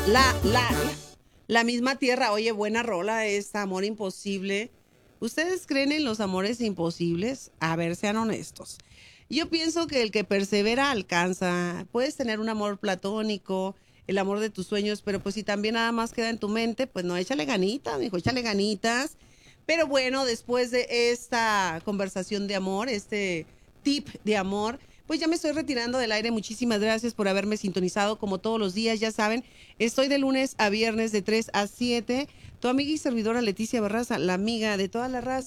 La, la misma tierra. Oye, buena rola esta, Amor Imposible. ¿Ustedes creen en los amores imposibles? A ver, sean honestos. Yo pienso que el que persevera alcanza. Puedes tener un amor platónico, el amor de tus sueños, pero pues si también nada más queda en tu mente, pues no, échale ganitas, mijo, échale ganitas. Pero bueno, después de esta conversación de amor, este tip de amor, pues ya me estoy retirando del aire. Muchísimas gracias por haberme sintonizado como todos los días. Ya saben, estoy de lunes a viernes de 3 a 7. Tu amiga y servidora Leticia Barraza, la amiga de toda la raza.